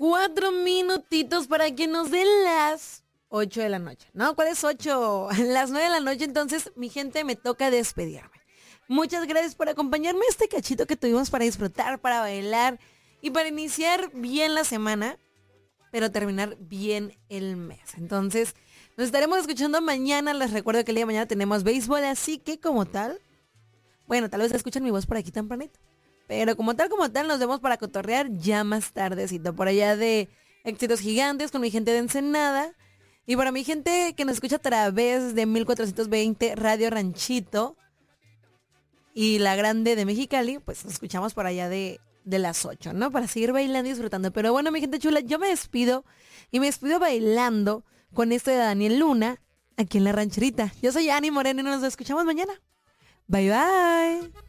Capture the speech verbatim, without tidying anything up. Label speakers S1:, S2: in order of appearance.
S1: Cuatro minutitos para que nos den las ocho de la noche. No, ¿cuál es ocho? Las nueve de la noche, entonces, mi gente, me toca despedirme. Muchas gracias por acompañarme a este cachito que tuvimos para disfrutar, para bailar y para iniciar bien la semana, pero terminar bien el mes. Entonces, nos estaremos escuchando mañana. Les recuerdo que el día de mañana tenemos béisbol, así que como tal, bueno, tal vez escuchan mi voz por aquí tempranito. Pero como tal, como tal, nos vemos para cotorrear ya más tardecito. Por allá de Éxitos Gigantes con mi gente de Ensenada. Y para mi gente que nos escucha a través de mil cuatrocientos veinte Radio Ranchito y La Grande de Mexicali, pues nos escuchamos por allá de, de las ocho, ¿no? Para seguir bailando y disfrutando. Pero bueno, mi gente chula, yo me despido. Y me despido bailando con esto de Daniel Luna, aquí en La Rancherita. Yo soy Ani Moreno y nos escuchamos mañana. Bye, bye.